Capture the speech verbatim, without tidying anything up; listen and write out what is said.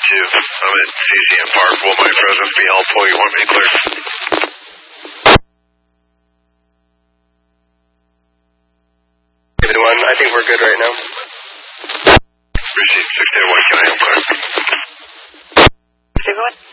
two. I'm at C C M Park. Will my presence be helpful? You want me to clear? One, I think we're good right now. Receive six eight one, can I help? Six eight one.